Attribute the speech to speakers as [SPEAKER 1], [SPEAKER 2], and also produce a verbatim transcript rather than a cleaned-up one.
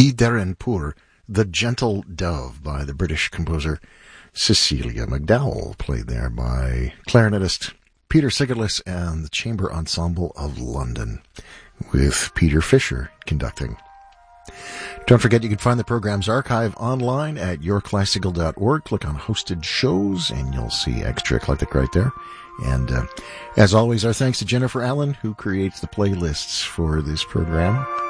[SPEAKER 1] Ideren Pur, The Gentle Dove by the British composer Cecilia McDowell, played there by clarinetist Peter Sigerlis and the Chamber Ensemble of London, with Peter Fisher conducting. Don't forget you can find the program's archive online at your classical dot org. Click on hosted shows and you'll see Extra Eclectic right there. And uh, as always, our thanks to Jennifer Allen, who creates the playlists for this program.